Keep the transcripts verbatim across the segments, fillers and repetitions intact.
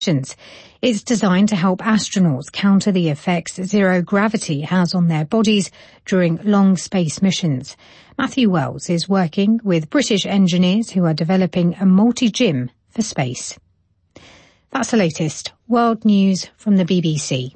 It's designed to help astronauts counter the effects zero gravity has on their bodies during long space missions. Matthew Wells is working with British engineers who are developing a multi-gym for space. That's the latest world news from the B B C.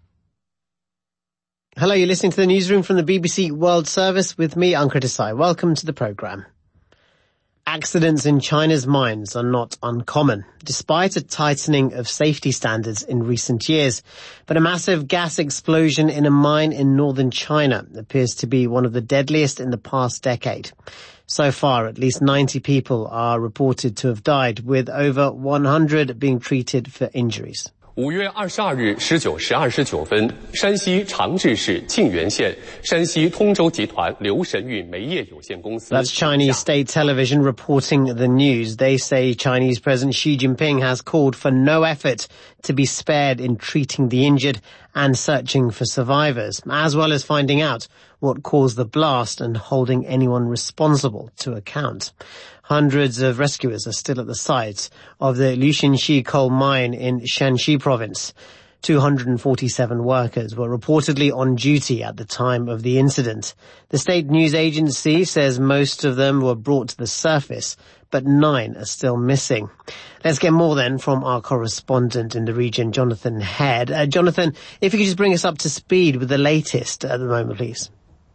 Hello, you're listening to the newsroom from the B B C World Service with me, Ankur Desai. Welcome to the programme. Accidents in China's mines are not uncommon, despite a tightening of safety standards in recent years. But a massive gas explosion in a mine in northern China appears to be one of the deadliest in the past decade. So far, at least ninety people are reported to have died, with over one hundred being treated for injuries. 五月二十二日十九时二十九分，山西长治市沁源县山西通州集团刘神运煤业有限公司。 That's Chinese state television reporting the news. They say Chinese President Xi Jinping has called for no effort to be spared in treating the injured and searching for survivors, as well as finding out what caused the blast and holding anyone responsible to account. Hundreds of rescuers are still at the site of the Luxinxi coal mine in Shanxi province. two hundred forty-seven workers were reportedly on duty at the time of the incident. The state news agency says most of them were brought to the surface, but nine are still missing. Let's get more then from our correspondent in the region, Jonathan Head. Uh, Jonathan, if you could just bring us up to speed with the latest at the moment, please.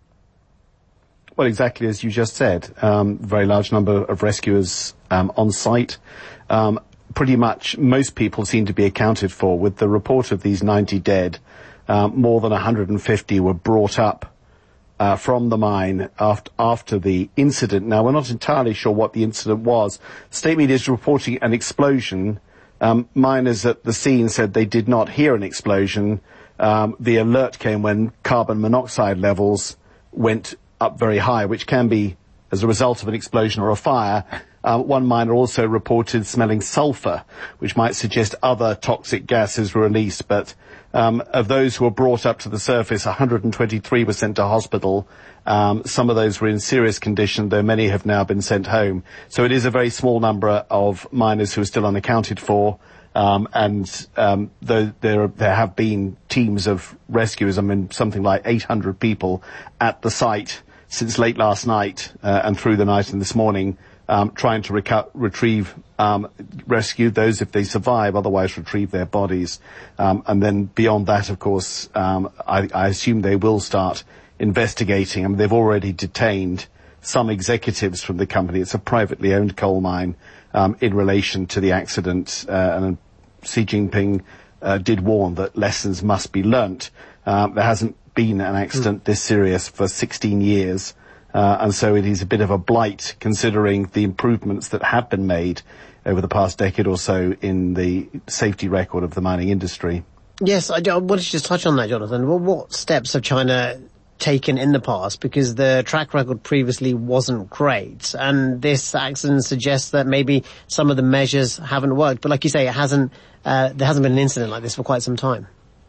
Well, exactly as you just said, um, very large number of rescuers um, on site. Um, pretty much most people seem to be accounted for. With the report of these ninety dead, um, more than one hundred fifty were brought up uh, from the mine after, after the incident. Now, we're not entirely sure what the incident was. State media is reporting an explosion. Um, miners at the scene said they did not hear an explosion. Um, the alert came when carbon monoxide levels went up very high, which can be as a result of an explosion or a fire. Uh, one miner also reported smelling sulfur, which might suggest other toxic gases were released. But um, of those who were brought up to the surface, one hundred twenty-three were sent to hospital. Um, some of those were in serious condition, though many have now been sent home. So it is a very small number of miners who are still unaccounted for. Um, and um, though there there have been teams of rescuers, I mean something like eight hundred people at the site since late last night uh, and through the night and this morning, um, trying to reco- retrieve, um, rescue those if they survive, otherwise retrieve their bodies. Um, and then beyond that, of course, um, I, I assume they will start investigating. I mean, they've already detained some executives from the company. It's a privately owned coal mine um, in relation to the accident. Uh, and Xi Jinping uh, did warn that lessons must be learnt. Um, there hasn't been an accident this serious for sixteen years, uh, and so it is a bit of a blight considering the improvements that have been made over the past decade or so in the safety record of the mining industry. Yes, I, I wanted to just touch on that, Jonathan. Well, what steps have China taken in the past? Because the track record previously wasn't great, and this accident suggests that maybe some of the measures haven't worked. But like you say, it hasn't. Uh, there hasn't been an incident like this for quite some time.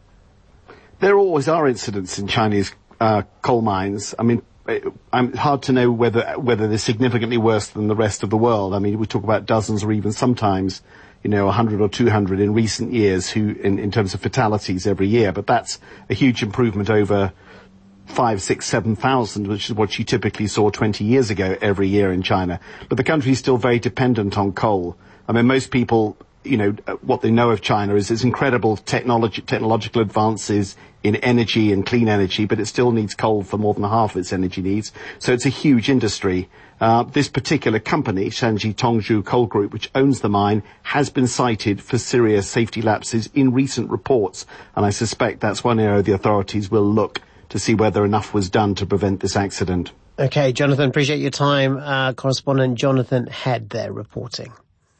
There always are incidents in Chinese uh, coal mines. I mean, it, I'm hard to know whether whether they're significantly worse than the rest of the world. I mean, we talk about dozens or even sometimes, you know, one hundred or two hundred in recent years who, in, in terms of fatalities every year. But that's a huge improvement over five, six, seven thousand, which is what you typically saw twenty years ago every year in China. But the country is still very dependent on coal. I mean, most people, you know, what they know of China is its incredible technology, technological advances in energy and clean energy, but it still needs coal for more than half of its energy needs. So it's a huge industry. Uh, this particular company, Shanxi Tongzhou Coal Group, which owns the mine, has been cited for serious safety lapses in recent reports. And I suspect that's one area the authorities will look to see whether enough was done to prevent this accident. Okay, Jonathan, appreciate your time. Uh, correspondent Jonathan Head there reporting.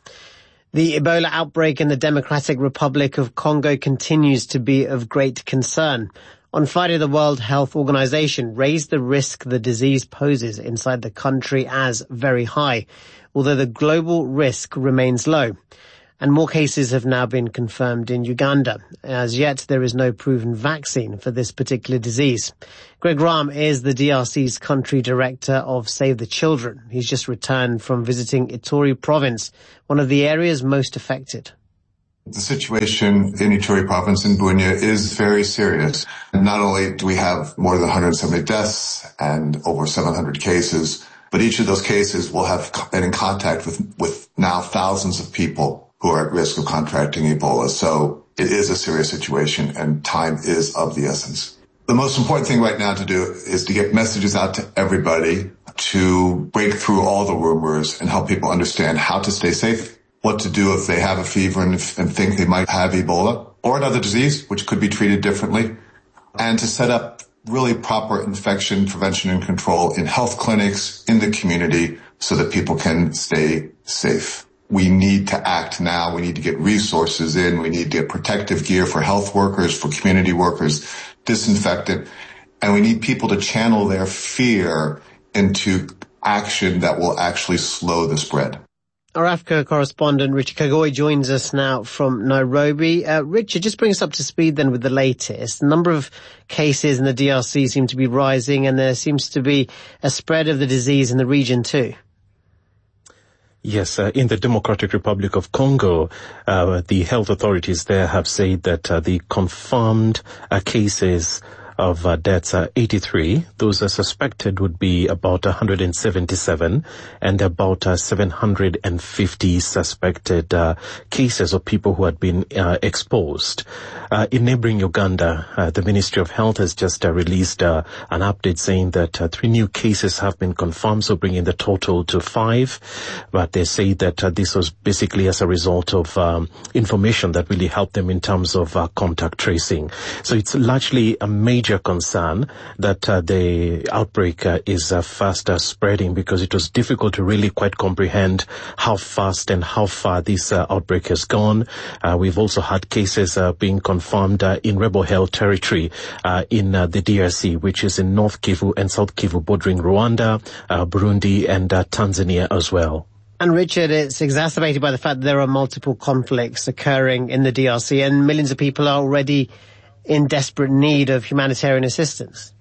The Ebola outbreak in the Democratic Republic of Congo continues to be of great concern. On Friday, the World Health Organization raised the risk the disease poses inside the country as very high, although the global risk remains low. And more cases have now been confirmed in Uganda. As yet, there is no proven vaccine for this particular disease. Greg Rahm is the D R C's country director of Save the Children. He's just returned from visiting Ituri province, one of the areas most affected. The situation in Ituri province in Bunia is very serious. Not only do we have more than one hundred seventy deaths and over seven hundred cases, but each of those cases will have been in contact with, with now thousands of people who are at risk of contracting Ebola. So it is a serious situation and time is of the essence. The most important thing right now to do is to get messages out to everybody, to break through all the rumors and help people understand how to stay safe, what to do if they have a fever and, if, and think they might have Ebola or another disease, which could be treated differently, and to set up really proper infection prevention and control in health clinics, in the community, so that people can stay safe. We need to act now. We need to get resources in. We need to get protective gear for health workers, for community workers, disinfectant, and we need people to channel their fear into action that will actually slow the spread. Our Africa correspondent Richard Kagoi joins us now from Nairobi. Uh, Richard, just bring us up to speed then with the latest. The number of cases in the D R C seem to be rising, and there seems to be a spread of the disease in the region too. Yes, uh, in the Democratic Republic of Congo, uh, the health authorities there have said that uh, the confirmed uh, cases of uh, deaths are eighty-three. Those are suspected would be about one hundred seventy-seven, and about uh, seven hundred fifty suspected uh, cases of people who had been uh, exposed. Uh, in neighboring Uganda, uh, the Ministry of Health has just uh, released uh, an update saying that uh, three new cases have been confirmed, so bringing the total to five. But they say that uh, this was basically as a result of um, information that really helped them in terms of uh, contact tracing. So it's largely a major concern that uh, the outbreak uh, is uh, faster spreading, because it was difficult to really quite comprehend how fast and how far this uh, outbreak has gone. Uh, we've also had cases uh, being confirmed uh, in rebel held territory uh, in uh, the D R C, which is in North Kivu and South Kivu, bordering Rwanda, uh, Burundi and uh, Tanzania as well. And Richard, it's exacerbated by the fact that there are multiple conflicts occurring in the D R C, and millions of people are already in desperate need of humanitarian assistance.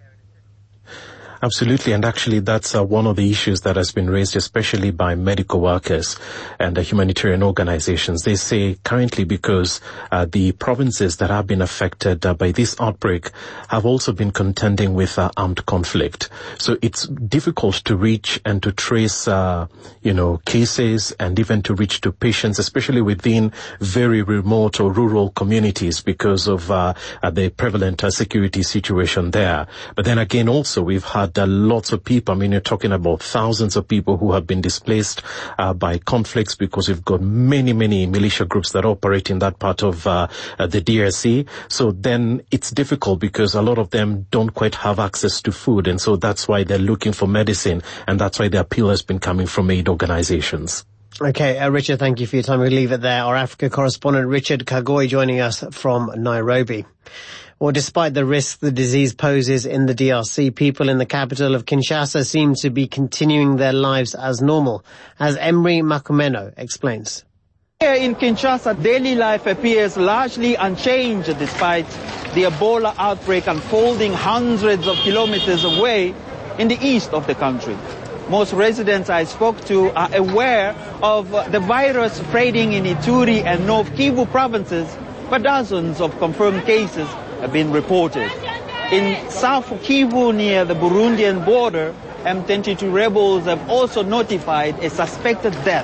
Absolutely, and actually that's uh, one of the issues that has been raised, especially by medical workers and uh, humanitarian organizations. They say currently, because uh, the provinces that have been affected uh, by this outbreak have also been contending with uh, armed conflict. So it's difficult to reach and to trace, uh, you know, cases and even to reach to patients, especially within very remote or rural communities, because of uh, uh, the prevalent uh, security situation there. But then again, also we've had There are lots of people. I mean, you're talking about thousands of people who have been displaced uh, by conflicts, because we've got many, many militia groups that operate in that part of uh, uh, the D R C. So then it's difficult, because a lot of them don't quite have access to food. And so that's why they're looking for medicine. And that's why the appeal has been coming from aid organizations. Okay, uh, Richard, thank you for your time. We'll leave it there. Our Africa correspondent Richard Kagoi joining us from Nairobi. Well, despite the risk the disease poses in the D R C, people in the capital of Kinshasa seem to be continuing their lives as normal, as Emery Makumeno explains. Here in Kinshasa, daily life appears largely unchanged despite the Ebola outbreak unfolding hundreds of kilometers away in the east of the country. Most residents I spoke to are aware of the virus spreading in Ituri and North Kivu provinces, but dozens of confirmed cases have been reported. In South Kivu, near the Burundian border, M twenty-two rebels have also notified a suspected death.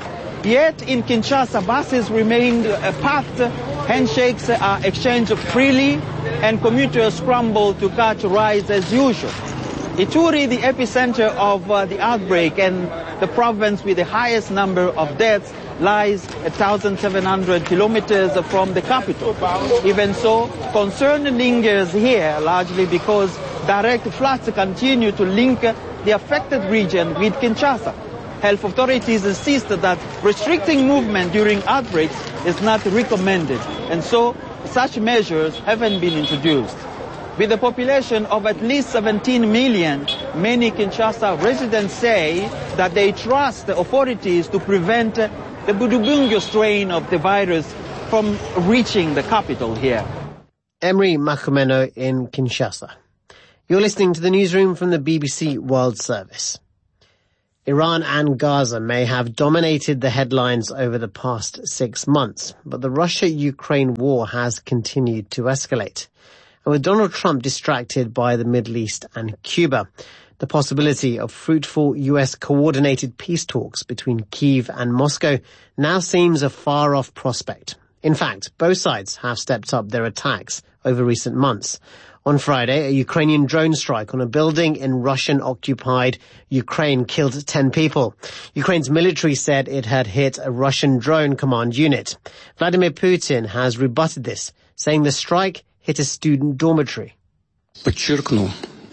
Yet in Kinshasa, buses remained packed, handshakes are exchanged freely, and commuters scramble to catch rides as usual. Ituri, the epicenter of uh, the outbreak and the province with the highest number of deaths, lies one thousand seven hundred kilometers from the capital. Even so, concern lingers here, largely because direct flights continue to link the affected region with Kinshasa. Health authorities insist that restricting movement during outbreaks is not recommended, and so such measures haven't been introduced. With a population of at least seventeen million, many Kinshasa residents say that they trust the authorities to prevent the Budubungu strain of the virus from reaching the capital here. Emery Makumeno in Kinshasa. You're listening to the newsroom from the B B C World Service. Iran and Gaza may have dominated the headlines over the past six months, but the Russia-Ukraine war has continued to escalate. And with Donald Trump distracted by the Middle East and Cuba, the possibility of fruitful U S coordinated peace talks between Kyiv and Moscow now seems a far-off prospect. In fact, both sides have stepped up their attacks over recent months. On Friday, a Ukrainian drone strike on a building in Russian-occupied Ukraine killed ten people. Ukraine's military said it had hit a Russian drone command unit. Vladimir Putin has rebutted this, saying the strike hit a student dormitory. I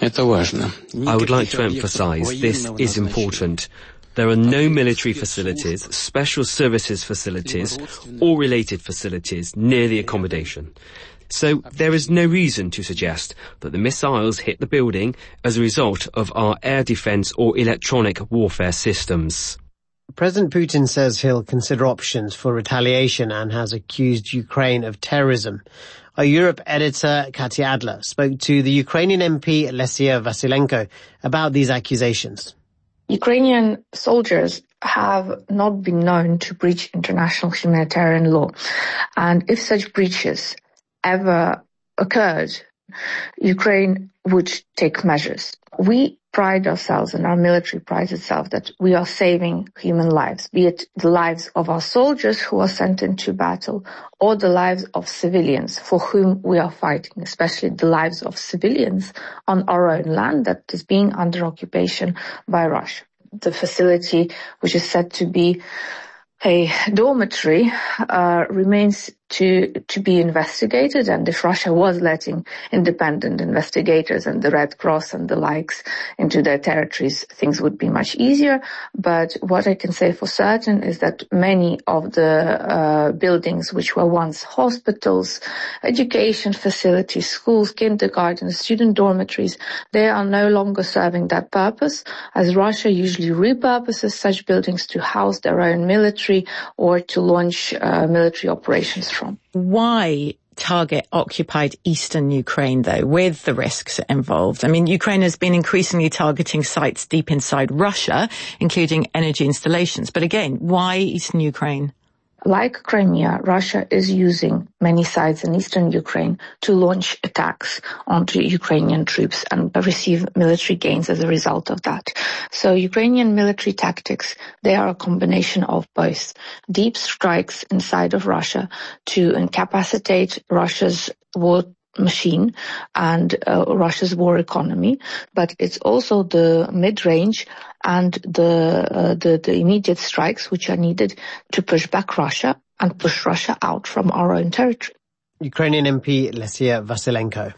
would like to emphasize this is important. There are no military facilities, special services facilities, or related facilities near the accommodation. So there is no reason to suggest that the missiles hit the building as a result of our air defense or electronic warfare systems. President Putin says he'll consider options for retaliation and has accused Ukraine of terrorism. Our Europe editor, Katya Adler, spoke to the Ukrainian M P Lesia Vasilenko about these accusations. Ukrainian soldiers have not been known to breach international humanitarian law. And if such breaches ever occurred, Ukraine would take measures. We pride ourselves, and our military prides itself, that we are saving human lives, be it the lives of our soldiers who are sent into battle or the lives of civilians for whom we are fighting, especially the lives of civilians on our own land that is being under occupation by Russia. The facility, which is said to be a dormitory, uh, remains to to be investigated, and if Russia was letting independent investigators and the Red Cross and the likes into their territories, things would be much easier. But what I can say for certain is that many of the uh, buildings which were once hospitals, education facilities, schools, kindergartens, student dormitories, they are no longer serving that purpose, as Russia usually repurposes such buildings to house their own military or to launch uh, military operations from. Why target occupied eastern Ukraine, though, with the risks involved? I mean, Ukraine has been increasingly targeting sites deep inside Russia, including energy installations. But again, why eastern Ukraine? Like Crimea, Russia is using many sites in eastern Ukraine to launch attacks onto Ukrainian troops and receive military gains as a result of that. So Ukrainian military tactics, they are a combination of both deep strikes inside of Russia to incapacitate Russia's war machine and uh, Russia's war economy, but it's also the mid-range and the, uh, the the immediate strikes which are needed to push back Russia and push Russia out from our own territory. Ukrainian M P Lesia Vasilenko.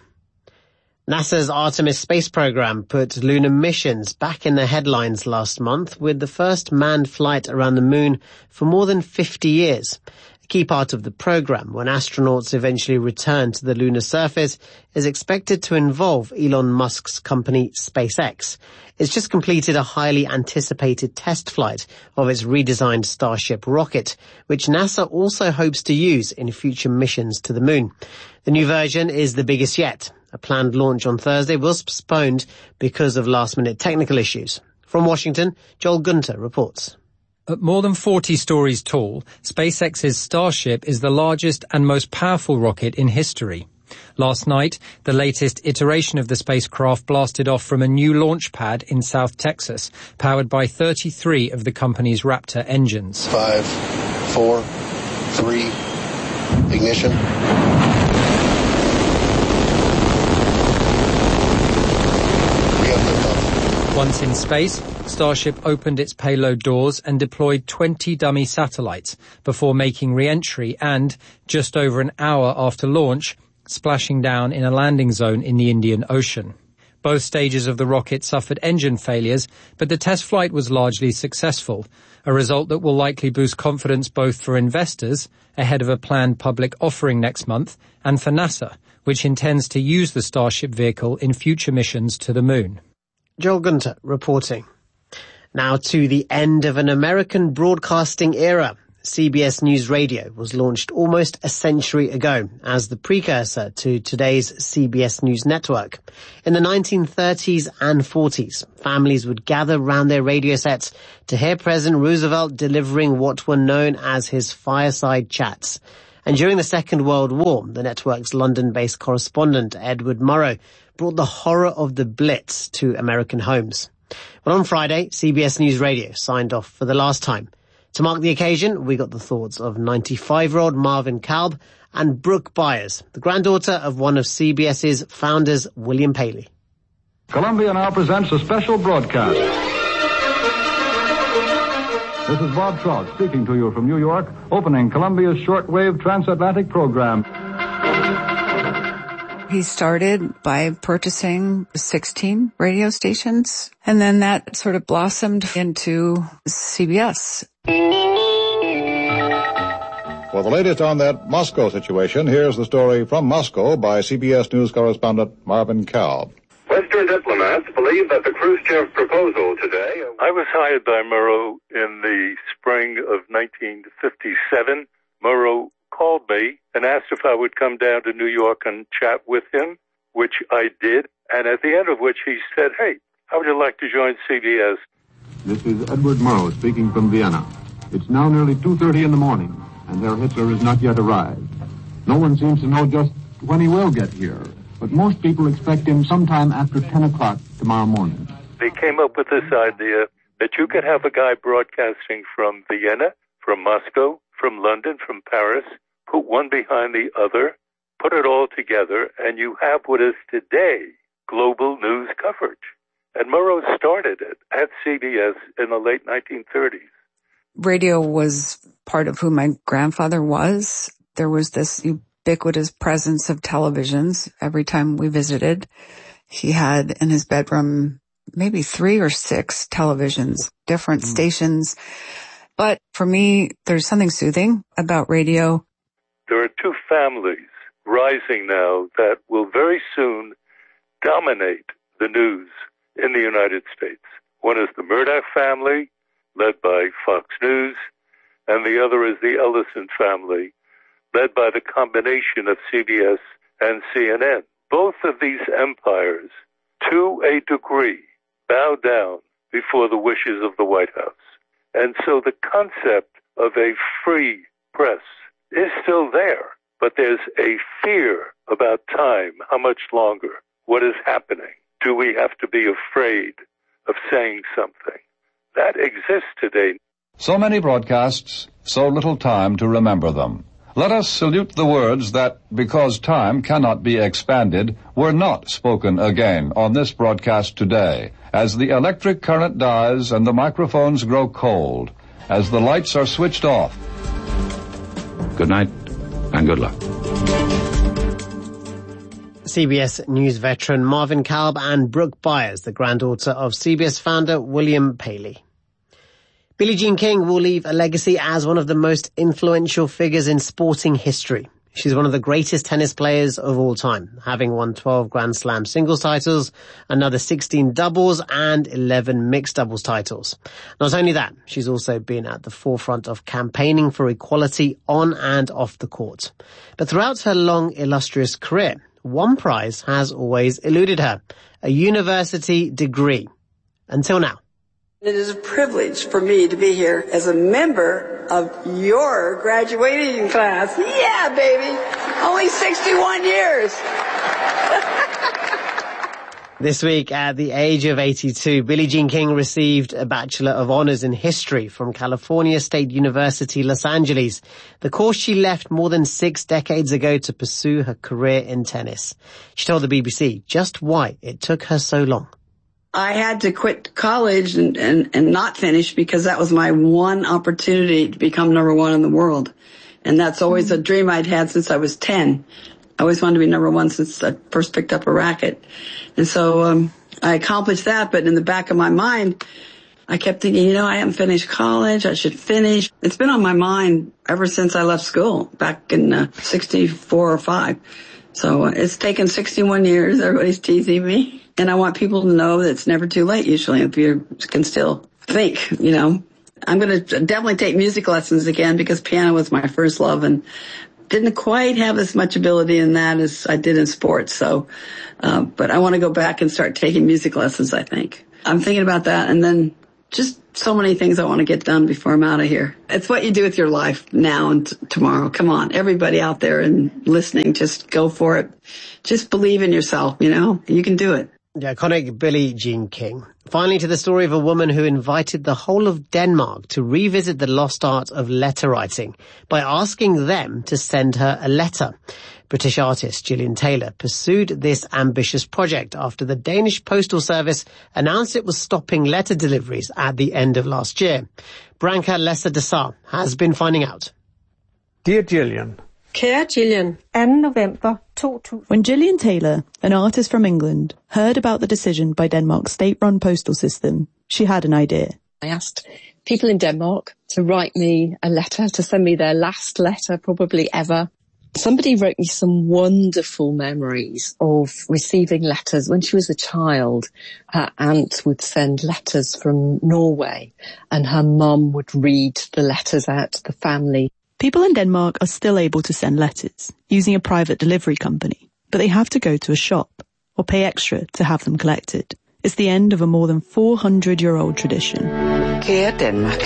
NASA's Artemis space program put lunar missions back in the headlines last month with the first manned flight around the moon for more than fifty years. A key part of the program, when astronauts eventually return to the lunar surface, is expected to involve Elon Musk's company SpaceX. It's just completed a highly anticipated test flight of its redesigned Starship rocket, which NASA also hopes to use in future missions to the moon. The new version is the biggest yet. A planned launch on Thursday was postponed because of last-minute technical issues. From Washington, Joel Gunter reports. At more than forty stories tall, SpaceX's Starship is the largest and most powerful rocket in history. Last night, the latest iteration of the spacecraft blasted off from a new launch pad in South Texas, powered by thirty-three of the company's Raptor engines. Five, four, three, ignition. Once in space, Starship opened its payload doors and deployed twenty dummy satellites before making re-entry and, just over an hour after launch, splashing down in a landing zone in the Indian Ocean. Both stages of the rocket suffered engine failures, but the test flight was largely successful, a result that will likely boost confidence both for investors, ahead of a planned public offering next month, and for NASA, which intends to use the Starship vehicle in future missions to the moon. Joel Gunter reporting. Now to the end of an American broadcasting era. C B S News Radio was launched almost a century ago as the precursor to today's C B S News Network. In the nineteen thirties and forties, families would gather round their radio sets to hear President Roosevelt delivering what were known as his fireside chats. And during the Second World War, the network's London-based correspondent, Edward Murrow, brought the horror of the Blitz to American homes. But on Friday, C B S News Radio signed off for the last time. To mark the occasion, we got the thoughts of ninety-five-year-old Marvin Kalb and Brooke Byers, the granddaughter of one of CBS's founders, William Paley. Columbia now presents a special broadcast. This is Bob Trout speaking to you from New York, opening Columbia's shortwave transatlantic program. He started by purchasing sixteen radio stations, and then that sort of blossomed into C B S. For the latest on that Moscow situation, here's the story from Moscow by C B S News correspondent Marvin Kalb. Western diplomats believe that the Khrushchev proposal today... I was hired by Murrow in the spring of nineteen fifty-seven. Murrow called me and asked if I would come down to New York and chat with him, which I did, and at the end of which he said, hey, how would you like to join C B S? This is Edward Murrow speaking from Vienna. It's now nearly two thirty in the morning, and Herr Hitler has not yet arrived. No one seems to know just when he will get here, but most people expect him sometime after ten o'clock tomorrow morning. They came up with this idea that you could have a guy broadcasting from Vienna, from Moscow, from London, from Paris, put one behind the other, put it all together, and you have what is today global news coverage. And Murrow started it at C B S in the late nineteen thirties. Radio was part of who my grandfather was. There was this ubiquitous presence of televisions every time we visited. He had in his bedroom maybe three or six televisions, different mm. stations. But for me, there's something soothing about radio. There are two families rising now that will very soon dominate the news in the United States. One is the Murdoch family, led by Fox News, and the other is the Ellison family, led by the combination of C B S and C N N. Both of these empires, to a degree, bow down before the wishes of the White House. And so the concept of a free press is still there, but there's a fear about time, how much longer, what is happening. Do we have to be afraid of saying something? That exists today. So many broadcasts, so little time to remember them. Let us salute the words that, because time cannot be expanded, were not spoken again on this broadcast today, as the electric current dies and the microphones grow cold, as the lights are switched off. Good night, and good luck. C B S News veteran Marvin Kalb and Brooke Byers, the granddaughter of C B S founder William Paley. Billie Jean King will leave a legacy as one of the most influential figures in sporting history. She's one of the greatest tennis players of all time, having won twelve Grand Slam singles titles, another sixteen doubles and eleven mixed doubles titles. Not only that, she's also been at the forefront of campaigning for equality on and off the court. But throughout her long, illustrious career, one prize has always eluded her, a university degree. Until now. It is a privilege for me to be here as a member of your graduating class. Yeah, baby. Only sixty-one years. This week, at the age of eighty-two, Billie Jean King received a Bachelor of Honors in History from California State University, Los Angeles, the course she left more than six decades ago to pursue her career in tennis. She told the B B C just why it took her so long. I had to quit college and, and, and not finish because that was my one opportunity to become number one in the world. And that's always a dream I'd had since I was ten. I always wanted to be number one since I first picked up a racket. And so um, I accomplished that, but in the back of my mind, I kept thinking, you know, I haven't finished college. I should finish. It's been on my mind ever since I left school back in uh, sixty-four or five. So uh, it's taken sixty-one years. Everybody's teasing me. And I want people to know that it's never too late, usually, if you can still think, you know. I'm going to definitely take music lessons again because piano was my first love and didn't quite have as much ability in that as I did in sports. So, uh, but I want to go back and start taking music lessons, I think. I'm thinking about that, and then just so many things I want to get done before I'm out of here. It's what you do with your life now and t- tomorrow. Come on, everybody out there and listening, just go for it. Just believe in yourself, you know? You can do it. The iconic Billie Jean King. Finally, to the story of a woman who invited the whole of Denmark to revisit the lost art of letter writing by asking them to send her a letter. British artist Gillian Taylor pursued this ambitious project after the Danish Postal Service announced it was stopping letter deliveries at the end of last year. Branka Lesser Desar has been finding out. Dear Gillian. Kære Gillian, second November two thousand. When Gillian Taylor, an artist from England, heard about the decision by Denmark's state-run postal system, she had an idea. I asked people in Denmark to write me a letter, to send me their last letter, probably ever. Somebody wrote me some wonderful memories of receiving letters. When she was a child, her aunt would send letters from Norway, and her mum would read the letters out to the family. People in Denmark are still able to send letters using a private delivery company, but they have to go to a shop or pay extra to have them collected. It's the end of a more than four hundred year old tradition. Kære Danmark,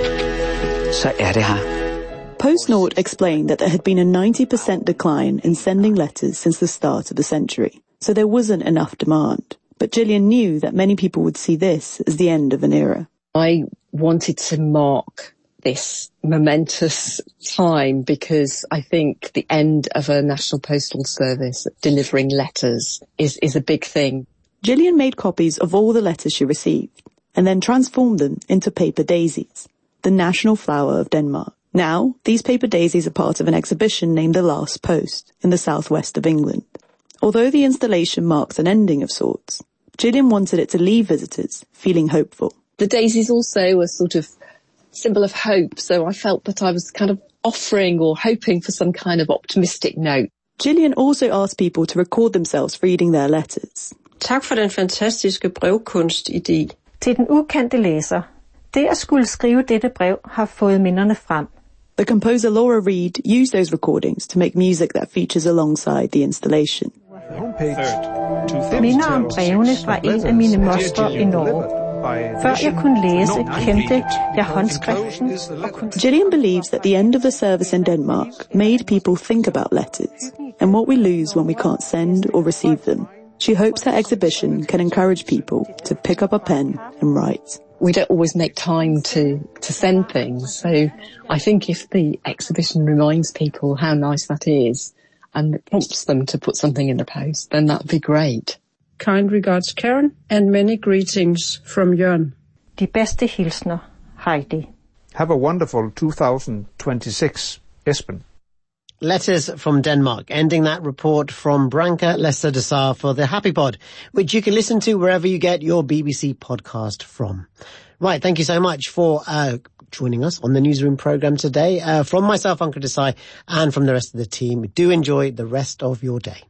så er det her. PostNord explained that there had been a ninety percent decline in sending letters since the start of the century, so there wasn't enough demand. But Gillian knew that many people would see this as the end of an era. I wanted to mark this momentous time because I think the end of a national postal service delivering letters is, is a big thing. Gillian made copies of all the letters she received and then transformed them into paper daisies, the national flower of Denmark. Now, these paper daisies are part of an exhibition named The Last Post in the southwest of England. Although the installation marks an ending of sorts, Gillian wanted it to leave visitors feeling hopeful. The daisies also were sort of symbol of hope, so I felt that I was kind of offering or hoping for some kind of optimistic note. Gillian also asked people to record themselves reading their letters. Tak for den fantastiske brevkunstidé. Til den ukendte læser. Det at skulle skrive dette brev har fået minderne frem. The composer Laura Reed used those recordings to make music that features alongside the installation. Minder om brevene fra en af mine mostre i Norge. Før jeg kunne læse, kendte jeg håndskriften. Gillian believes that the end of the service in Denmark made people think about letters and what we lose when we can't send or receive them. She hopes her exhibition can encourage people to pick up a pen and write. We don't always make time to, to send things, so I think if the exhibition reminds people how nice that is and it prompts them to put something in the post, then that'd be great. Kind regards, Karen, and many greetings from Jørn. De bedste hilsner, Heidi. Have a wonderful two thousand twenty-six, Esben. Letters from Denmark, ending that report from Branka Lesser Desar for the Happy Pod, which you can listen to wherever you get your B B C podcast from. Right, thank you so much for uh joining us on the Newsroom programme today. Uh, from myself, Ankur Desai, and from the rest of the team, do enjoy the rest of your day.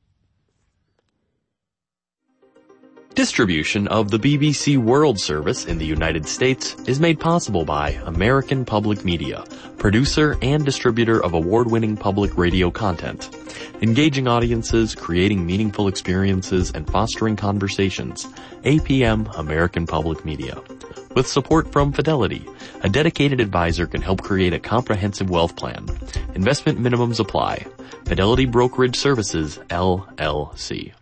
Distribution of the B B C World Service in the United States is made possible by American Public Media, producer and distributor of award-winning public radio content. Engaging audiences, creating meaningful experiences, and fostering conversations. A P M American Public Media. With support from Fidelity, a dedicated advisor can help create a comprehensive wealth plan. Investment minimums apply. Fidelity Brokerage Services, L L C.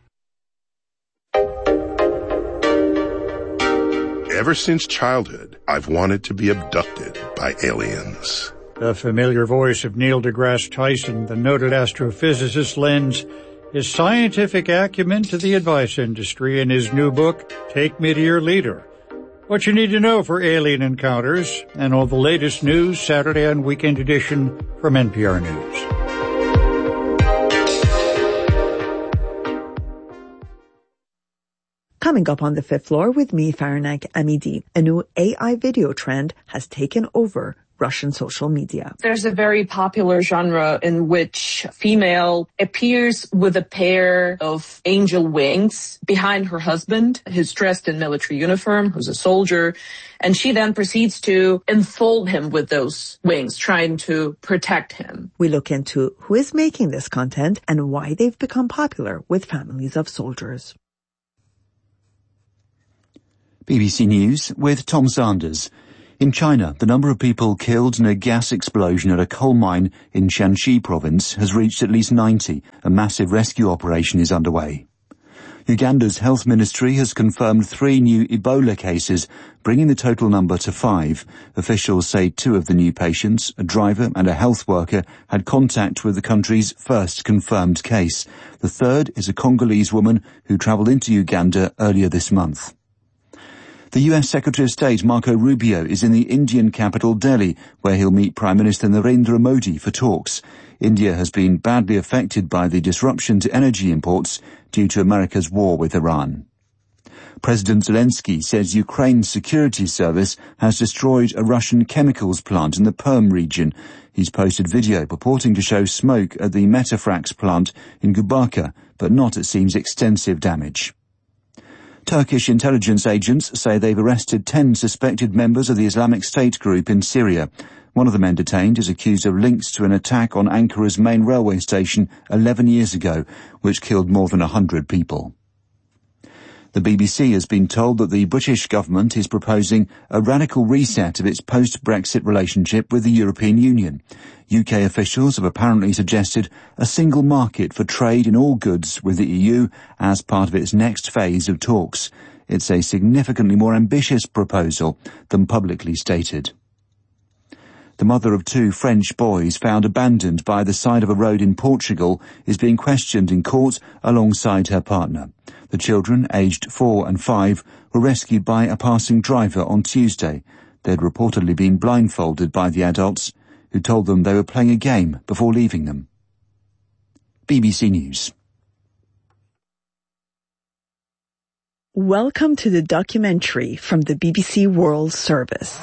Ever since childhood, I've wanted to be abducted by aliens. The familiar voice of Neil deGrasse Tyson, the noted astrophysicist, lends his scientific acumen to the advice industry in his new book, Take Me to Your Leader. What you need to know for alien encounters and all the latest news, Saturday and weekend edition from N P R News. Coming up on the fifth floor with me, Fahrenheit Amidi, a new A I video trend has taken over Russian social media. There's a very popular genre in which a female appears with a pair of angel wings behind her husband, who's dressed in military uniform, who's a soldier, and she then proceeds to enfold him with those wings, trying to protect him. We look into who is making this content and why they've become popular with families of soldiers. B B C News with Tom Sanders. In China, the number of people killed in a gas explosion at a coal mine in Shanxi province has reached at least ninety. A massive rescue operation is underway. Uganda's health ministry has confirmed three new Ebola cases, bringing the total number to five. Officials say two of the new patients, a driver and a health worker, had contact with the country's first confirmed case. The third is a Congolese woman who travelled into Uganda earlier this month. The U S Secretary of State Marco Rubio is in the Indian capital Delhi, where he'll meet Prime Minister Narendra Modi for talks. India has been badly affected by the disruption to energy imports due to America's war with Iran. President Zelensky says Ukraine's security service has destroyed a Russian chemicals plant in the Perm region. He's posted video purporting to show smoke at the Metafrax plant in Gubaka, but not, it seems, extensive damage. Turkish intelligence agents say they've arrested ten suspected members of the Islamic State group in Syria. One of the men detained is accused of links to an attack on Ankara's main railway station eleven years ago, which killed more than a hundred people. The B B C has been told that the British government is proposing a radical reset of its post-Brexit relationship with the European Union. U K officials have apparently suggested a single market for trade in all goods with the E U as part of its next phase of talks. It's a significantly more ambitious proposal than publicly stated. The mother of two French boys found abandoned by the side of a road in Portugal is being questioned in court alongside her partner. The children, aged four and five, were rescued by a passing driver on Tuesday. They'd reportedly been blindfolded by the adults, who told them they were playing a game before leaving them. B B C News. Welcome to the documentary from the B B C World Service.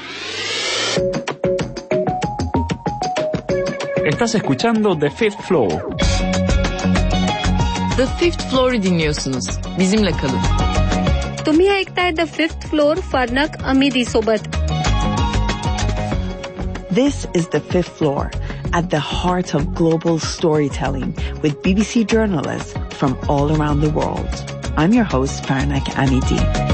Estás escuchando The Fifth Floor. The Fifth Floor'u dinliyorsunuz. Bizimle kalın. तुम्ही ऐकताय The Fifth Floor फर्नक अमीदी सोबत. This is The Fifth Floor, at the heart of global storytelling with B B C journalists from all around the world. I'm your host, Farnak Amidi.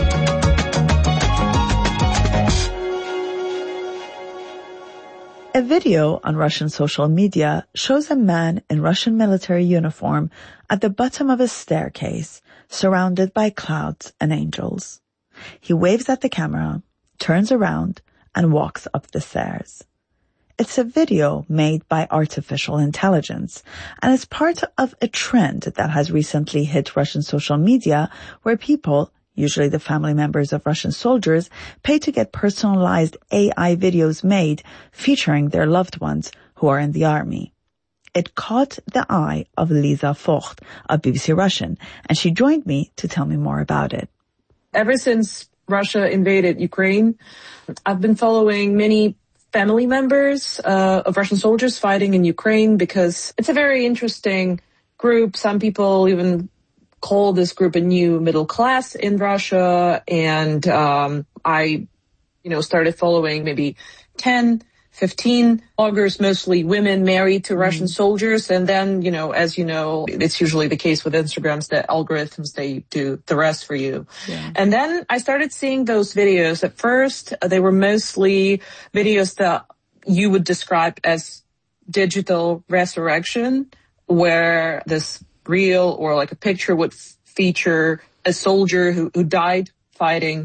A video on Russian social media shows a man in Russian military uniform at the bottom of a staircase, surrounded by clouds and angels. He waves at the camera, turns around, and walks up the stairs. It's a video made by artificial intelligence, and it's part of a trend that has recently hit Russian social media, where people, usually the family members of Russian soldiers, pay to get personalized A I videos made featuring their loved ones who are in the army. It caught the eye of Lisa Vogt of B B C Russian, and she joined me to tell me more about it. Ever since Russia invaded Ukraine, I've been following many family members uh, of Russian soldiers fighting in Ukraine because it's a very interesting group. Some people even call this group a new middle class in Russia. And um, I, you know, started following maybe ten, fifteen bloggers, mostly women married to mm. Russian soldiers. And then, you know, as you know, it's usually the case with Instagrams that algorithms, they do the rest for you. Yeah. And then I started seeing those videos. At first, they were mostly videos that you would describe as digital resurrection, where this reel or like a picture would f- feature a soldier who, who died fighting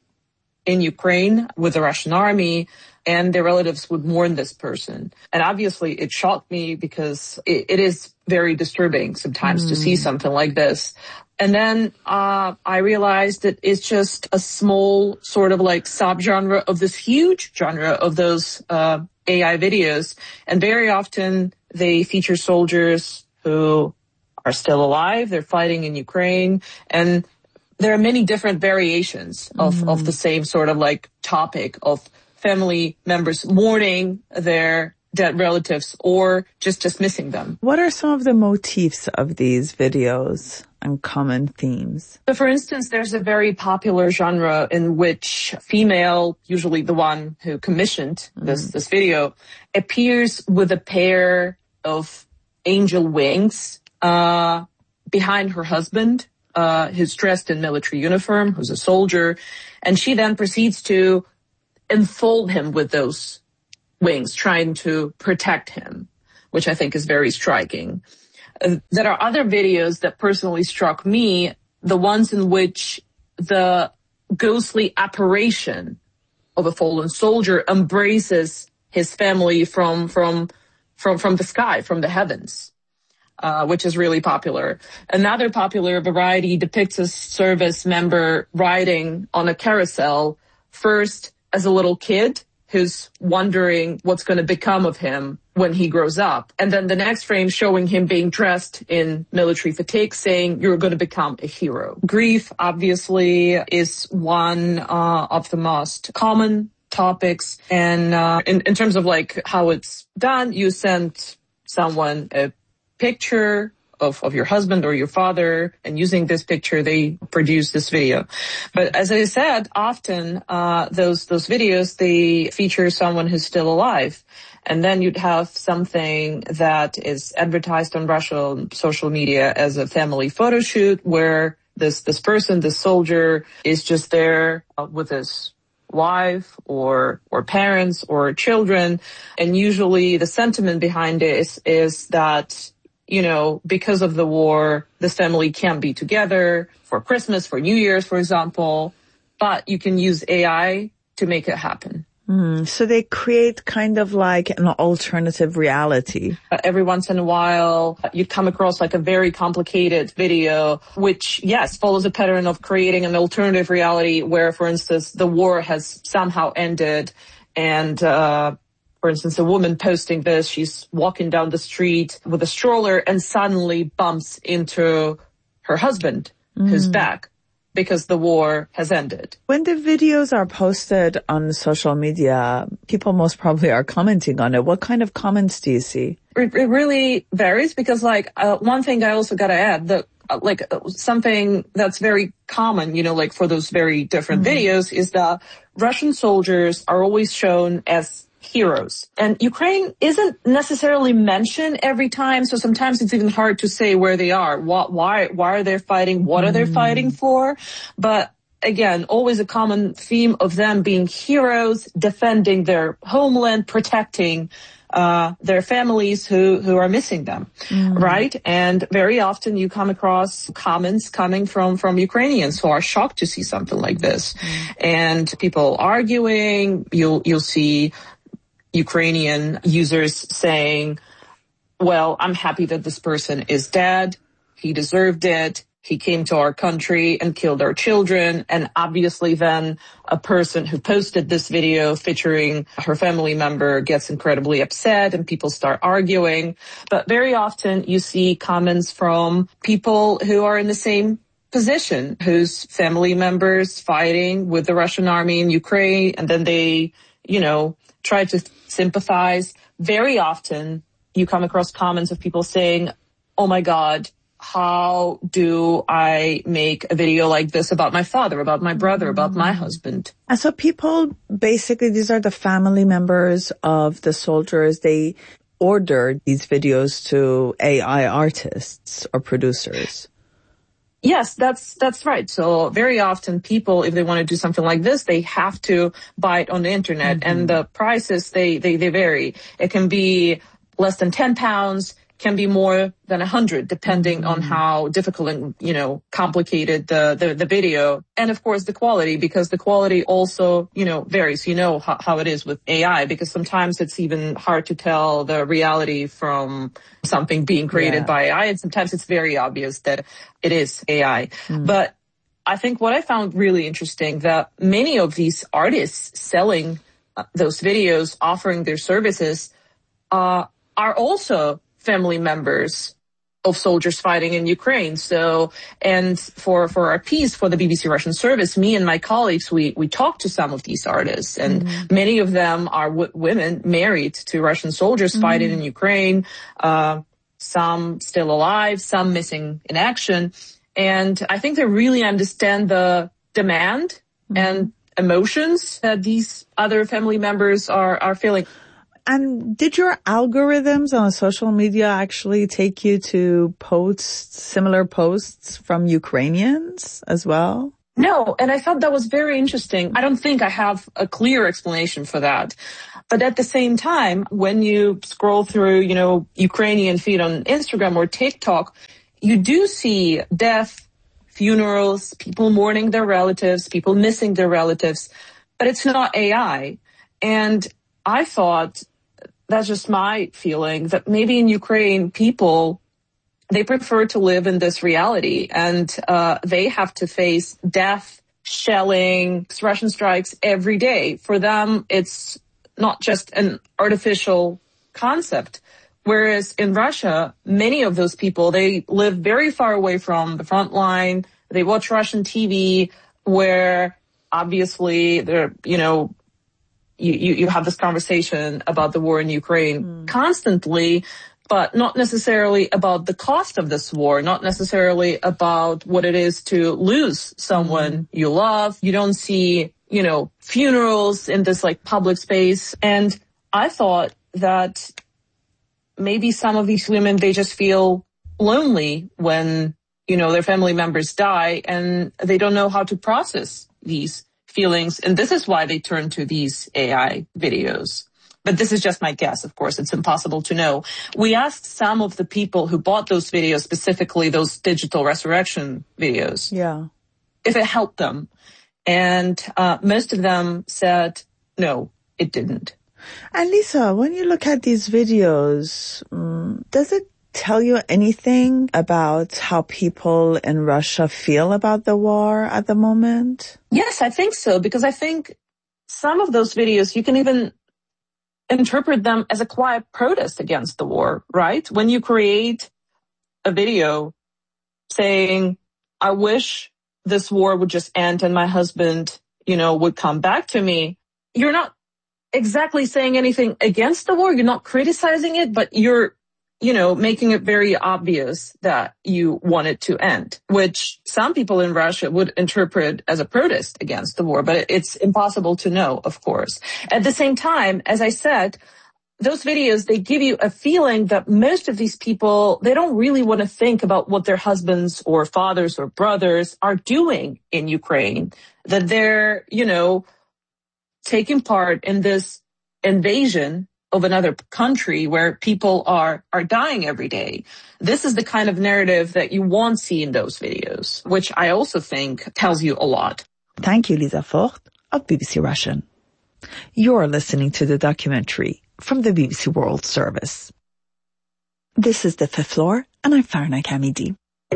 in Ukraine with the Russian army, and their relatives would mourn this person. And obviously it shocked me because it, it is very disturbing sometimes mm. to see something like this. And then uh I realized that it's just a small sort of like subgenre of this huge genre of those uh A I videos. And very often they feature soldiers who are still alive. They're fighting in Ukraine. And there are many different variations of, mm. of the same sort of like topic of family members mourning their dead relatives or just, just missing them. What are some of the motifs of these videos and common themes? So for instance, there's a very popular genre in which female, usually the one who commissioned this, mm. this video, appears with a pair of angel wings uh behind her husband, uh who's dressed in military uniform, who's a soldier, and she then proceeds to enfold him with those wings, trying to protect him, which I think is very striking. Uh, there are other videos that personally struck me, the ones in which the ghostly apparition of a fallen soldier embraces his family from from from from the sky, from the heavens, uh which is really popular. Another popular variety depicts a service member riding on a carousel, first as a little kid who's wondering what's going to become of him when he grows up. And then the next frame showing him being dressed in military fatigue, saying, you're going to become a hero. Grief, obviously, is one uh, of the most common topics. And uh, in, in terms of like how it's done, you send someone a picture of, of your husband or your father, and using this picture, they produce this video. But as I said, often, uh, those, those videos, they feature someone who's still alive. And then you'd have something that is advertised on Russian social media as a family photo shoot, where this, this person, this soldier, is just there uh, with his wife or, or parents or children. And usually the sentiment behind it is, is that, you know, because of the war, this family can't be together for Christmas, for New Year's, for example, but you can use A I to make it happen. Mm, so they create kind of like an alternative reality. Uh, every once in a while, you'd come across like a very complicated video, which, yes, follows a pattern of creating an alternative reality where, for instance, the war has somehow ended and, uh, for instance, a woman posting this, she's walking down the street with a stroller and suddenly bumps into her husband, mm. who's back, because the war has ended. When the videos are posted on social media, people most probably are commenting on it. What kind of comments do you see? It, it really varies because, like, uh, one thing I also got to add, that uh, like uh, something that's very common, you know, like for those very different mm. videos, is that Russian soldiers are always shown as heroes. And Ukraine isn't necessarily mentioned every time, so sometimes it's even hard to say where they are. What, why, why are they fighting? What are they mm. fighting for? But again, always a common theme of them being heroes, defending their homeland, protecting uh their families who who are missing them, mm. right? And very often you come across comments coming from from Ukrainians who are shocked to see something like this, mm. and people arguing. You'll you'll see Ukrainian users saying, well, I'm happy that this person is dead. He deserved it. He came to our country and killed our children. And obviously then a person who posted this video featuring her family member gets incredibly upset and people start arguing. But very often you see comments from people who are in the same position, whose family members fighting with the Russian army in Ukraine, and then they, you know, try to sympathize. Very often you come across comments of people saying, oh my God, how do I make a video like this about my father, about my brother, about my husband? And so people, basically, these are the family members of the soldiers. They order these videos to A I artists or producers. Yes, that's, that's right. So very often people, if they want to do something like this, they have to buy it on the internet, mm-hmm. and the prices, they, they, they vary. It can be less than ten pounds, can be more than a hundred, depending mm-hmm. on how difficult and, you know, complicated the, the, the video. And of course the quality, because the quality also, you know, varies. You know how, how it is with A I, because sometimes it's even hard to tell the reality from something being created yeah. by A I. And sometimes it's very obvious that it is A I. Mm. But I think what I found really interesting, that many of these artists selling uh, those videos, offering their services, uh, are also family members of soldiers fighting in Ukraine. So, and for, for our piece for the B B C Russian service, me and my colleagues, we, we talked to some of these artists, and mm-hmm. many of them are w- women married to Russian soldiers mm-hmm. fighting in Ukraine, uh, some still alive, some missing in action. And I think they really understand the demand mm-hmm. and emotions that these other family members are, are feeling. And did your algorithms on social media actually take you to posts, similar posts from Ukrainians as well? No, and I thought that was very interesting. I don't think I have a clear explanation for that. But at the same time, when you scroll through, you know, Ukrainian feed on Instagram or TikTok, you do see death, funerals, people mourning their relatives, people missing their relatives, but it's not A I. And I thought, that's just my feeling, that maybe in Ukraine, people, they prefer to live in this reality, and uh they have to face death, shelling, Russian strikes every day. For them, it's not just an artificial concept. Whereas in Russia, many of those people, they live very far away from the front line. They watch Russian T V, where obviously they're, you know, You, you, you have this conversation about the war in Ukraine mm. constantly, but not necessarily about the cost of this war, not necessarily about what it is to lose someone mm. you love. You don't see, you know, funerals in this like public space. And I thought that maybe some of these women, they just feel lonely when, you know, their family members die, and they don't know how to process these feelings, and this is why they turn to these A I videos. But this is just my guess, of course. It's impossible to know. We asked some of the people who bought those videos, specifically those digital resurrection videos, yeah, if it helped them. And uh, most of them said, no, it didn't. And Lisa, when you look at these videos, um, does it tell you anything about how people in Russia feel about the war at the moment? Yes, I think so, because I think some of those videos, you can even interpret them as a quiet protest against the war, right? When you create a video saying, I wish this war would just end and my husband, you know, would come back to me, you're not exactly saying anything against the war. You're not criticizing it, but you're, you know, making it very obvious that you want it to end, which some people in Russia would interpret as a protest against the war, but it's impossible to know, of course. At the same time, as I said, those videos, they give you a feeling that most of these people, they don't really want to think about what their husbands or fathers or brothers are doing in Ukraine, that they're, you know, taking part in this invasion of another country where people are, are dying every day. This is the kind of narrative that you won't see in those videos, which I also think tells you a lot. Thank you, Lisa Fort of B B C Russian. You're listening to the documentary from the B B C World Service. This is The Fifth Floor, and I'm Farna Kamidi.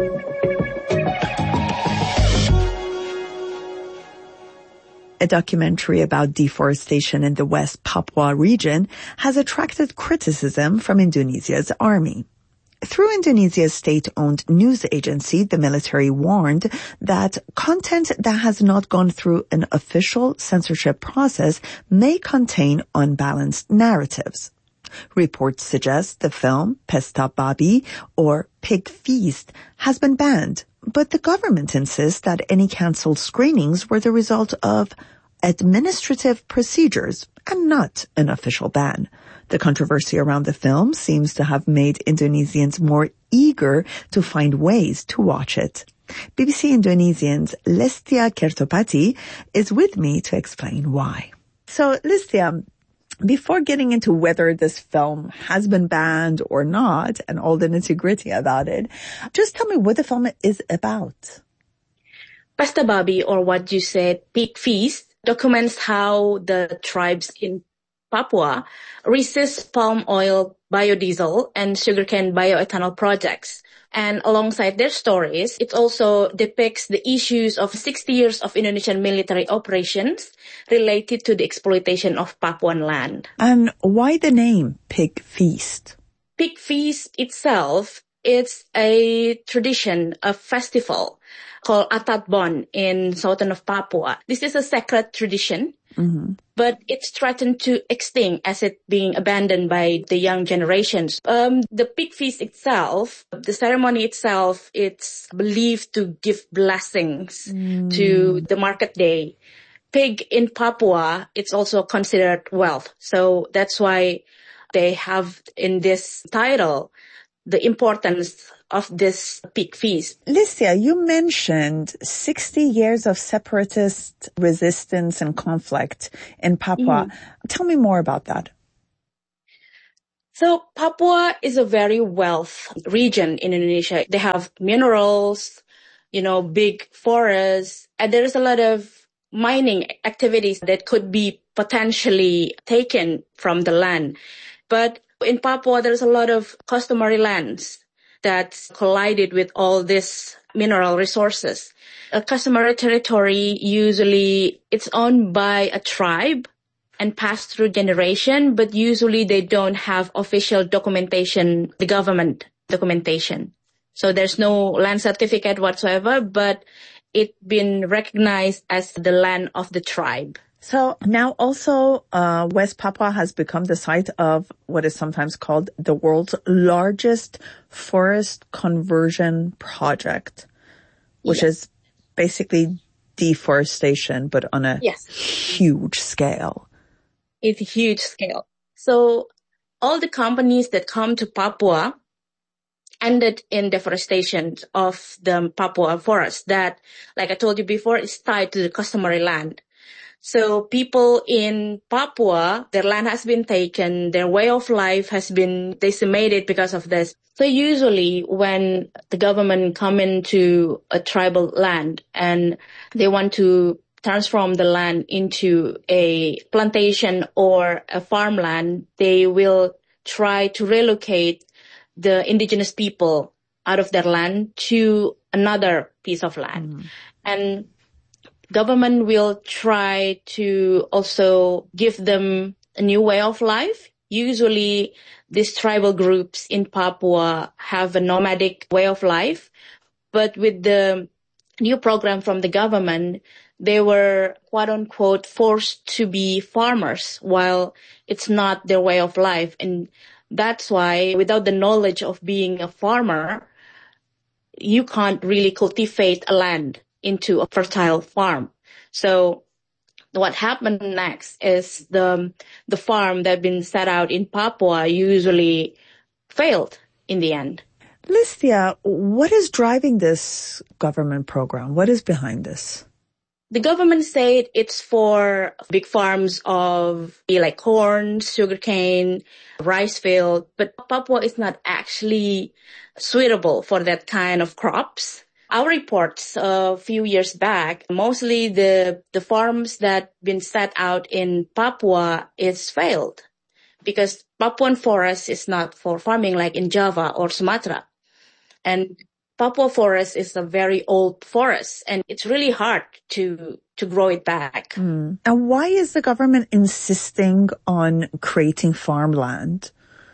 A documentary about deforestation in the West Papua region has attracted criticism from Indonesia's army. Through Indonesia's state-owned news agency, the military warned that content that has not gone through an official censorship process may contain unbalanced narratives. Reports suggest the film Pesta Babi, or Pig Feast, has been banned, but the government insists that any cancelled screenings were the result of administrative procedures and not an official ban. The controversy around the film seems to have made Indonesians more eager to find ways to watch it. B B C Indonesian's Lestia Kertopati is with me to explain why. So, Lestia, before getting into whether this film has been banned or not and all the nitty-gritty about it, just tell me what the film is about. Pesta Babi, or what you said, Pig Feast, documents how the tribes in Papua resist palm oil, biodiesel, and sugarcane bioethanol projects. And alongside their stories, it also depicts the issues of sixty years of Indonesian military operations related to the exploitation of Papuan land. And why the name Pig Feast? Pig Feast itself It's a tradition, a festival called Atat Bon in southern of Papua. This is a sacred tradition, mm-hmm. but it's threatened to extinct as it being abandoned by the young generations. Um, the pig feast itself, the ceremony itself, it's believed to give blessings mm. to the market day. Pig in Papua, it's also considered wealth. So that's why they have in this title the importance of this pig feast. Licia, you mentioned sixty years of separatist resistance and conflict in Papua. Mm. Tell me more about that. So Papua is a very wealth region in Indonesia. They have minerals, you know, big forests, and there is a lot of mining activities that could be potentially taken from the land. But in Papua, there's a lot of customary lands that collided with all these mineral resources. A customary territory, usually it's owned by a tribe and passed through generation, but usually they don't have official documentation, the government documentation. So there's no land certificate whatsoever, but it's been recognized as the land of the tribe. So now also uh, West Papua has become the site of what is sometimes called the world's largest forest conversion project, which yes. is basically deforestation, but on a yes. huge scale. It's a huge scale. So all the companies that come to Papua ended in deforestation of the Papua forest that, like I told you before, is tied to the customary land. So people in Papua, their land has been taken, their way of life has been decimated because of this. So usually when the government come into a tribal land and they want to transform the land into a plantation or a farmland, they will try to relocate the indigenous people out of their land to another piece of land. Mm. And government will try to also give them a new way of life. Usually these tribal groups in Papua have a nomadic way of life, but with the new program from the government, they were quote unquote forced to be farmers while it's not their way of life. And that's why without the knowledge of being a farmer, you can't really cultivate a land into a fertile farm. So what happened next is the the farm that had been set out in Papua usually failed in the end. Licia, what is driving this government program? What is behind this? The government said it's for big farms of like corn, sugarcane, rice field, but Papua is not actually suitable for that kind of crops. Our reports a few years back, mostly the, the farms that been set out in Papua is failed because Papuan forest is not for farming like in Java or Sumatra. And Papua forest is a very old forest and it's really hard to, to grow it back. Mm. And why is the government insisting on creating farmland?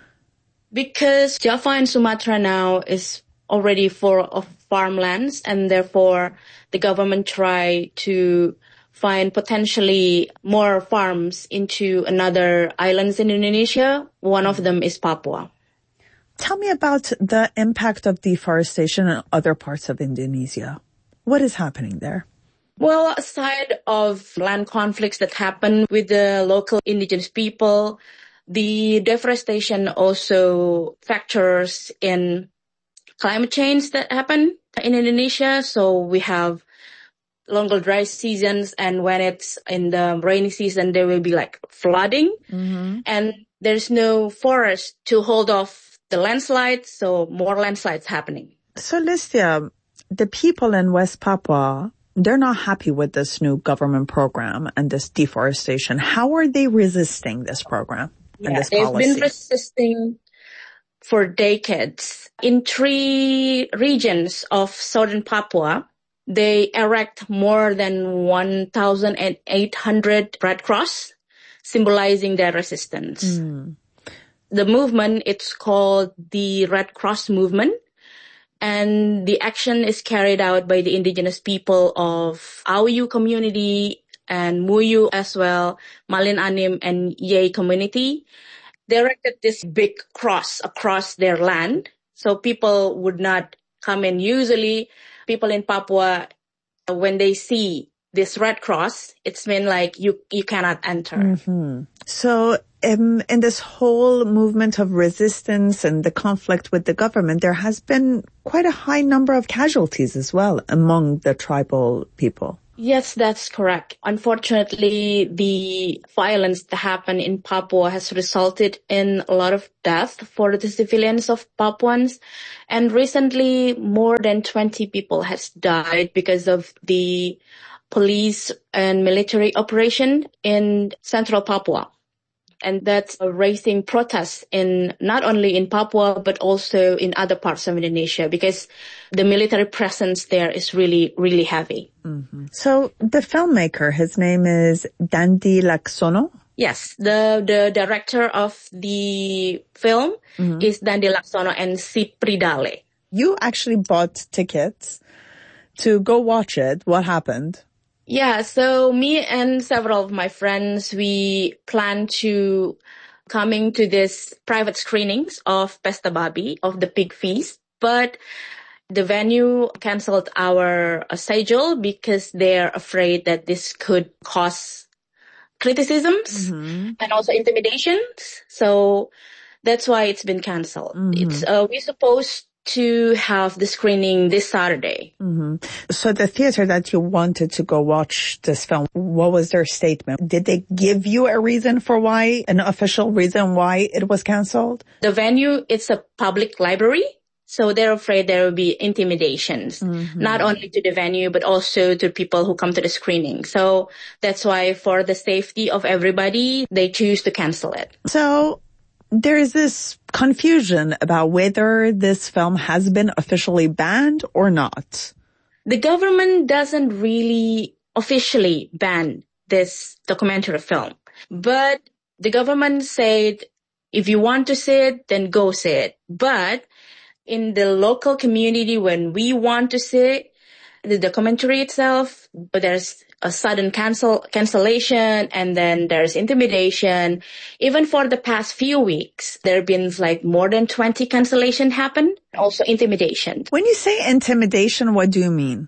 Because Java and Sumatra now is already full of farmlands and therefore the government try to find potentially more farms into another islands in Indonesia. One of them is Papua. Tell me about the impact of deforestation in other parts of Indonesia. What is happening there? Well, aside of land conflicts that happen with the local indigenous people, the deforestation also factors in climate change that happen in Indonesia. So we have longer dry seasons, and when it's in the rainy season, there will be like flooding, mm-hmm. and there's no forest to hold off the landslides, so more landslides happening. So Licia, the people in West Papua, they're not happy with this new government program and this deforestation. How are they resisting this program and yeah, this they've policy? They've been resisting for decades. In three regions of southern Papua, they erect more than one thousand eight hundred Red Cross, symbolizing their resistance. Mm. The movement, it's called the Red Cross Movement. And the action is carried out by the indigenous people of Auyu community and Muyu as well, Malin Anim and Yei community. They erected this big cross across their land, so people would not come in. Usually, people in Papua, when they see this red cross, it's mean like you you cannot enter. Mm-hmm. So um, in this whole movement of resistance and the conflict with the government, there has been quite a high number of casualties as well among the tribal people. Yes, that's correct. Unfortunately, the violence that happened in Papua has resulted in a lot of death for the civilians of Papuans. And recently, more than twenty people has died because of the police and military operation in central Papua. And that's raising protests in not only in Papua, but also in other parts of Indonesia, because the military presence there is really, really heavy. Mm-hmm. So the filmmaker, his name is Dandi Laksono? Yes, the, the director of the film mm-hmm. is Dandi Laksono and Si Pridale. You actually bought tickets to go watch it. What happened? Yeah, so me and several of my friends, we plan to coming to this private screenings of Pesta Babi, of the pig feast, but the venue canceled our uh, schedule because they're afraid that this could cause criticisms mm-hmm. and also intimidations. So that's why it's been canceled. Mm-hmm. It's uh, we're supposed to have the screening this Saturday. Mm-hmm. So the theater that you wanted to go watch this film, what was their statement? Did they give you a reason for why, an official reason why it was canceled? The venue, it's a public library. So they're afraid there will be intimidations, mm-hmm. not only to the venue, but also to people who come to the screening. So that's why for the safety of everybody, they choose to cancel it. So there is this confusion about whether this film has been officially banned or not. The government doesn't really officially ban this documentary film, but the government said, if you want to see it, then go see it. But in the local community, when we want to see the documentary itself, but there's a sudden cancel cancellation, and then there's intimidation. Even for the past few weeks, there have been like more than twenty cancellation happened. Also intimidation. When you say intimidation, what do you mean?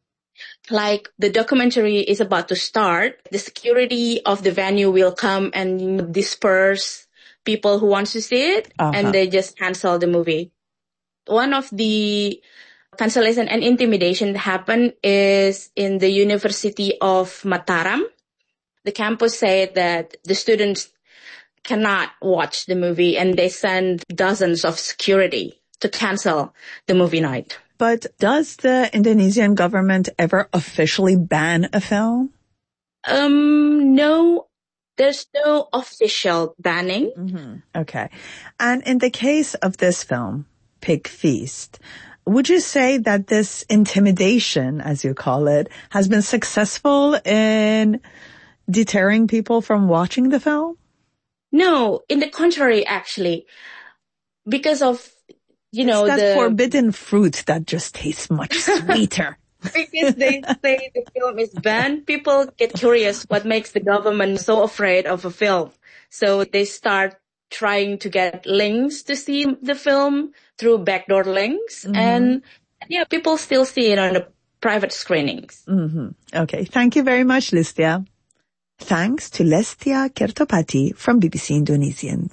Like the documentary is about to start, the security of the venue will come and disperse people who want to see it, uh-huh. and they just cancel the movie. One of the cancellation and intimidation that happened is in the University of Mataram. The campus said that the students cannot watch the movie, and they send dozens of security to cancel the movie night. But does the Indonesian government ever officially ban a film? Um, no. There's no official banning. Mm-hmm. Okay. And in the case of this film, Pig Feast, would you say that this intimidation, as you call it, has been successful in deterring people from watching the film? No, in the contrary, actually, because of, you know, it's that the forbidden fruit that just tastes much sweeter. Because they say the film is banned, people get curious what makes the government so afraid of a film. So they start trying to get links to see the film through backdoor links. Mm-hmm. And yeah, people still see it on the private screenings. Mm-hmm. Okay. Thank you very much, Listia. Thanks to Lestia Kertopati from B B C Indonesian.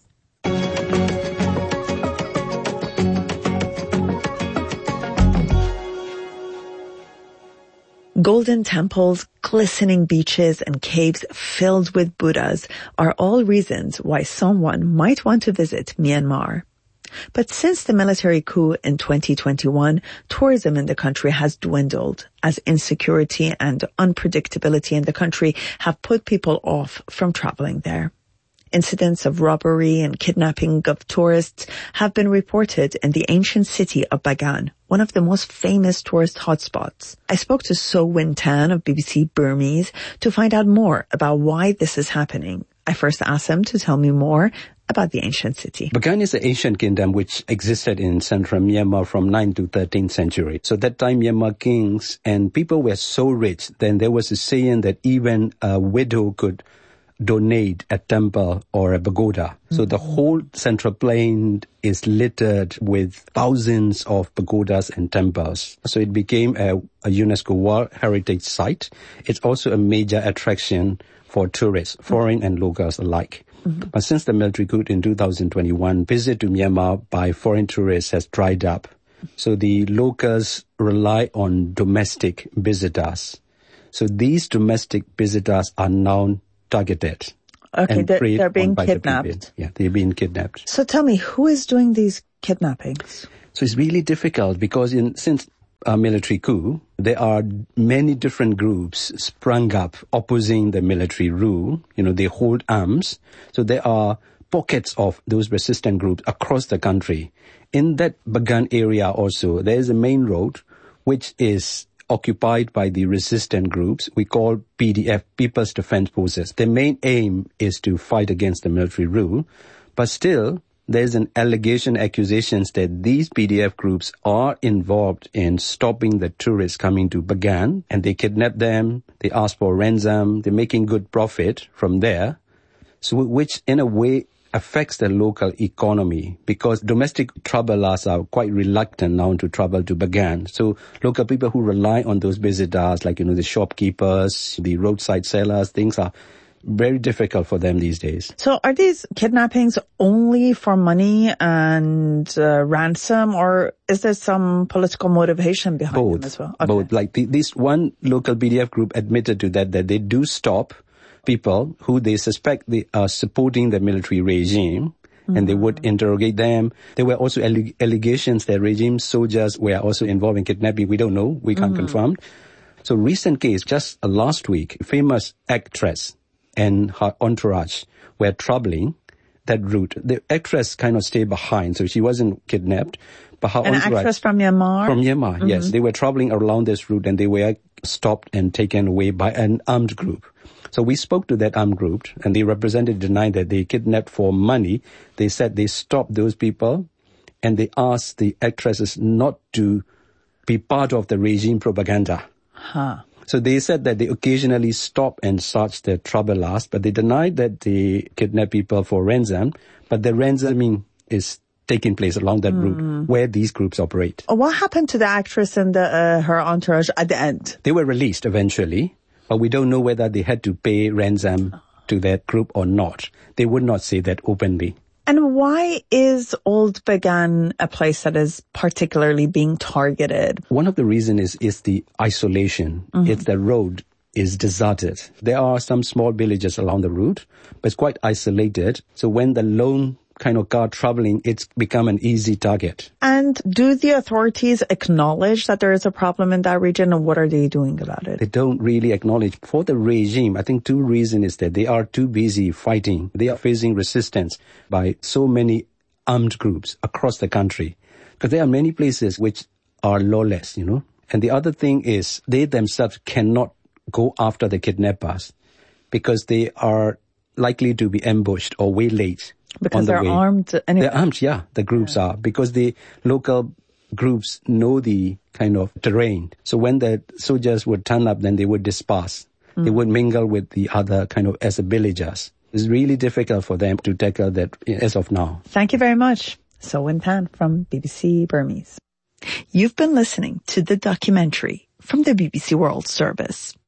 Golden temples, glistening beaches, and caves filled with Buddhas are all reasons why someone might want to visit Myanmar. But since the military coup in twenty twenty-one, tourism in the country has dwindled as insecurity and unpredictability in the country have put people off from traveling there. Incidents of robbery and kidnapping of tourists have been reported in the ancient city of Bagan, one of the most famous tourist hotspots. I spoke to So Win Tan of B B C Burmese to find out more about why this is happening. I first asked him to tell me more about the ancient city. Bagan is an ancient kingdom which existed in central Myanmar from ninth to thirteenth century. So that time Myanmar kings and people were so rich, then there was a saying that even a widow could donate a temple or a pagoda. Mm-hmm. So the whole central plain is littered with thousands of pagodas and temples. So it became a, a UNESCO World Heritage Site. It's also a major attraction for tourists, foreign and locals alike. Mm-hmm. But since the military coup in two thousand twenty-one, visit to Myanmar by foreign tourists has dried up. So the locals rely on domestic visitors. So these domestic visitors are now targeted. Okay, they're, they're being kidnapped. The yeah, they're being kidnapped. So tell me, who is doing these kidnappings? So it's really difficult because in, since a military coup, there are many different groups sprung up opposing the military rule. You know, they hold arms. So there are pockets of those resistant groups across the country. In that Bagan area also, there is a main road which is occupied by the resistant groups we call P D F, People's Defense Forces. Their main aim is to fight against the military rule, but still there's an allegation, accusations that these P D F groups are involved in stopping the tourists coming to Bagan, and they kidnap them, they ask for ransom, they're making good profit from there, so which in a way affects the local economy because domestic travelers are quite reluctant now to travel to Bagan. So local people who rely on those visitors, like, you know, the shopkeepers, the roadside sellers, things are very difficult for them these days. So are these kidnappings only for money and uh, ransom, or is there some political motivation behind Both, them as well? Okay. Both. Like the, this one local P D F group admitted to that, that they do stop people who they suspect they are supporting the military regime, mm-hmm. and they would interrogate them. There were also alleg- allegations that regime soldiers were also involved in kidnapping. We don't know. We can't mm-hmm. confirm. So recent case, just uh, last week, famous actress and her entourage were traveling that route. The actress kind of stayed behind, so she wasn't kidnapped. But her An entourage, actress from Myanmar? From Myanmar, mm-hmm. yes. They were traveling around this route and they were stopped and taken away by an armed group. So we spoke to that armed group, and the representative denied that they kidnapped for money. They said they stopped those people, and they asked the actresses not to be part of the regime propaganda. Huh. So they said that they occasionally stop and search the travelers, but they denied that they kidnap people for ransom. But the ransoming is taking place along that mm. route where these groups operate. What happened to the actress and the, uh, her entourage at the end? They were released eventually. But we don't know whether they had to pay ransom to that group or not. They would not say that openly. And why is Old Bagan a place that is particularly being targeted? One of the reasons is, is the isolation. Mm-hmm. It's the road is deserted. There are some small villages along the route, but it's quite isolated. So when the lone kind of car traveling, it's become an easy target. And do the authorities acknowledge that there is a problem in that region, and what are they doing about it? They don't really acknowledge. For the regime, I think two reasons is that they are too busy fighting. They are facing resistance by so many armed groups across the country. Because there are many places which are lawless, you know. And the other thing is they themselves cannot go after the kidnappers because they are likely to be ambushed or waylaid. Because the they're way. armed anyway. They're armed, yeah, the groups yeah. are. Because the local groups know the kind of terrain. So when the soldiers would turn up, then they would disperse. Mm. They would mingle with the other kind of as villagers. It's really difficult for them to tackle that as of now. Thank you very much. So Win Tan from B B C Burmese. You've been listening to the documentary from the B B C World Service.